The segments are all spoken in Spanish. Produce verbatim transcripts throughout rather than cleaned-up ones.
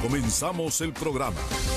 comenzamos el programa.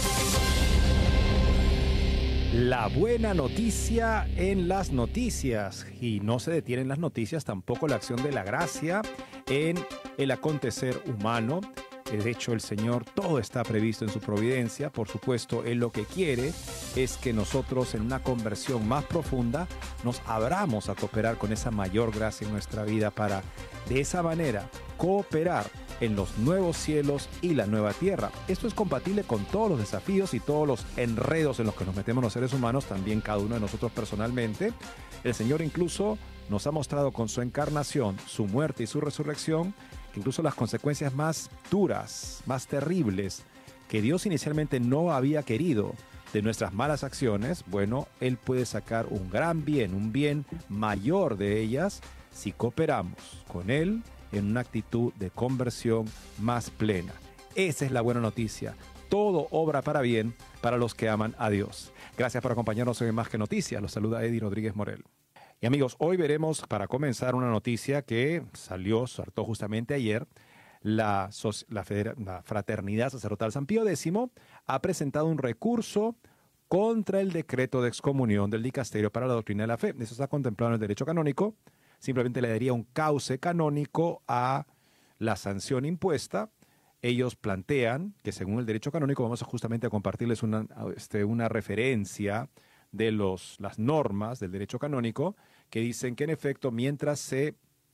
La buena noticia en las noticias. Y no se detienen las noticias, tampoco la acción de la gracia en el acontecer humano. De hecho, el Señor, todo está previsto en su providencia. Por supuesto, Él lo que quiere es que nosotros en una conversión más profunda nos abramos a cooperar con esa mayor gracia en nuestra vida para, de esa manera, cooperar en los nuevos cielos y la nueva tierra. Esto es compatible con todos los desafíos y todos los enredos en los que nos metemos los seres humanos, también cada uno de nosotros personalmente. El Señor incluso nos ha mostrado con su encarnación, su muerte y su resurrección, que incluso las consecuencias más duras, más terribles, que Dios inicialmente no había querido de nuestras malas acciones, bueno, Él puede sacar un gran bien, un bien mayor de ellas, si cooperamos con Él en una actitud de conversión más plena. Esa es la buena noticia. Todo obra para bien para los que aman a Dios. Gracias por acompañarnos hoy en Más que Noticias. Los saluda Eddie Rodríguez Morel. Y amigos, hoy veremos, para comenzar, una noticia que salió, saltó justamente ayer. La, la, Federa, la Fraternidad Sacerdotal San Pío X ha presentado un recurso contra el decreto de excomunión del Dicasterio para la Doctrina de la Fe. Eso está contemplado en el derecho canónico. Simplemente le daría un cauce canónico a la sanción impuesta. Ellos plantean que según el derecho canónico, vamos a justamente a compartirles una, este, una referencia de los, las normas del derecho canónico, que dicen que en efecto, mientras se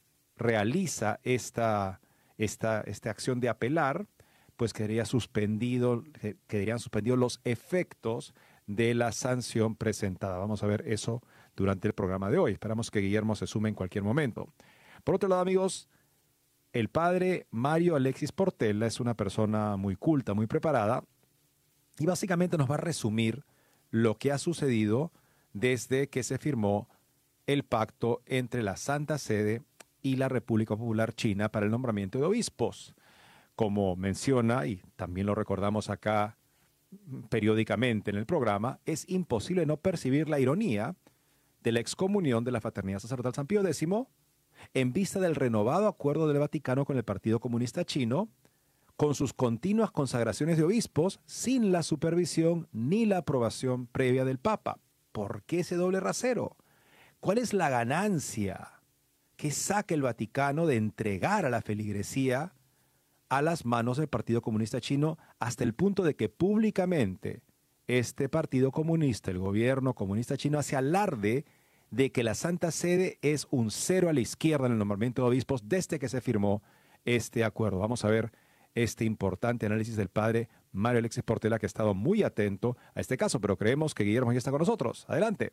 realiza esta, esta, esta acción de apelar, pues quedaría suspendido, quedarían suspendidos los efectos de la sanción presentada. Vamos a ver eso durante el programa de hoy. Esperamos que Guillermo se sume en cualquier momento. Por otro lado, amigos, el padre Mario Alexis Portela es una persona muy culta, muy preparada, y básicamente nos va a resumir lo que ha sucedido desde que se firmó el pacto entre la Santa Sede y la República Popular China para el nombramiento de obispos. Como menciona, y también lo recordamos acá periódicamente en el programa, es imposible no percibir la ironía de la excomunión de la Fraternidad Sacerdotal San Pío X en vista del renovado acuerdo del Vaticano con el Partido Comunista Chino, con sus continuas consagraciones de obispos sin la supervisión ni la aprobación previa del Papa. ¿Por qué ese doble rasero? ¿Cuál es la ganancia que saca el Vaticano de entregar a la feligresía a las manos del Partido Comunista Chino hasta el punto de que públicamente este Partido Comunista, el gobierno comunista chino, hace alarde de que la Santa Sede es un cero a la izquierda en el nombramiento de obispos desde que se firmó este acuerdo? Vamos a ver este importante análisis del padre Mario Alexis Portela, que ha estado muy atento a este caso, pero creemos que Guillermo ya está con nosotros. Adelante.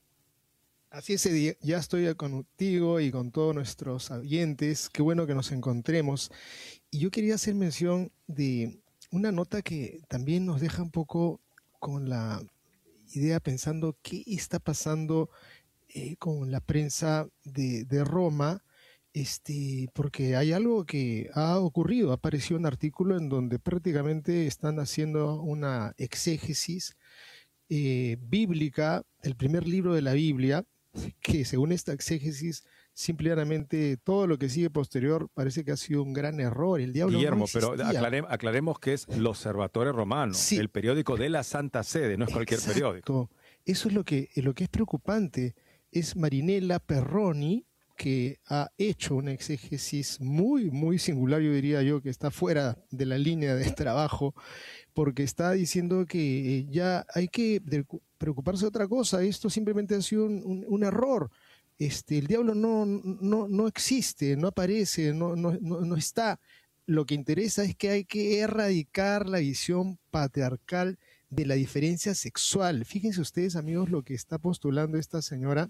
Así es, Eddie, ya estoy contigo y con todos nuestros oyentes. Qué bueno que nos encontremos. Y yo quería hacer mención de una nota que también nos deja un poco con la idea pensando qué está pasando eh, con la prensa de, de Roma, este, porque hay algo que ha ocurrido. Apareció un artículo en donde prácticamente están haciendo una exégesis eh, bíblica, el primer libro de la Biblia, que según esta exégesis, simplemente todo lo que sigue posterior parece que ha sido un gran error. El diablo Guillermo, no pero aclare, aclaremos que es el Osservatore Romano, sí, el periódico de la Santa Sede, no es cualquier Exacto. periódico. Eso es lo que, lo que es preocupante. Es Marinella Perroni, que ha hecho una exégesis muy, muy singular, yo diría yo, que está fuera de la línea de trabajo, porque está diciendo que ya hay que preocuparse de otra cosa. Esto simplemente ha sido un, un, un error. Este, el diablo no, no, no existe, no aparece, no, no, no, no está. Lo que interesa es que hay que erradicar la visión patriarcal de la diferencia sexual. Fíjense ustedes, amigos, lo que está postulando esta señora.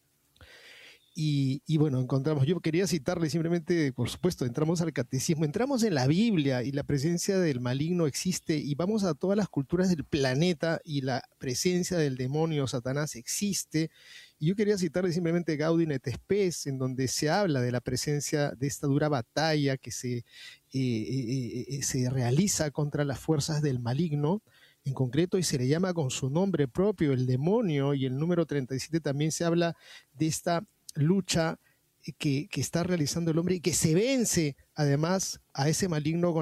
Y, y bueno, encontramos, yo quería citarle simplemente, por supuesto, entramos al catecismo, entramos en la Biblia y la presencia del maligno existe, y vamos a todas las culturas del planeta y la presencia del demonio Satanás existe. Y yo quería citarle simplemente Gaudium et Spes, en donde se habla de la presencia de esta dura batalla que se, eh, eh, eh, se realiza contra las fuerzas del maligno, en concreto, y se le llama con su nombre propio, el demonio, y el número treinta y siete también se habla de esta lucha que, que está realizando el hombre y que se vence además a ese maligno con